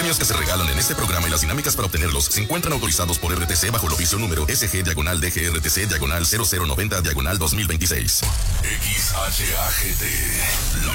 premios que se regalan en este programa y las dinámicas para obtenerlos se encuentran autorizados por RTC bajo el oficio número SG-DGRTC-0090-2026. XHAGT, la